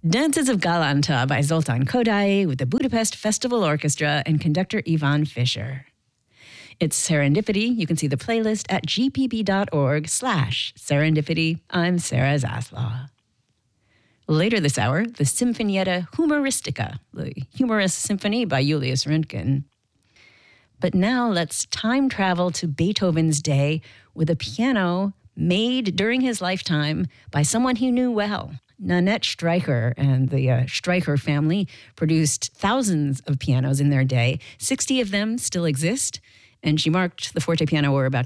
Dances of Galanta by Zoltán Kodály with the Budapest Festival Orchestra and conductor Ivan Fischer. It's Serendipity. You can see the playlist at gpb.org/serendipity. I'm Sarah Zaslaw. Later this hour, the Sinfonietta Humoristica, the humorous symphony by Julius Röntgen. But now let's time travel to Beethoven's day with a piano made during his lifetime by someone he knew well. Nanette Streicher and the Streicher family produced thousands of pianos in their day. 60 of them still exist, and she marked the forte piano we're about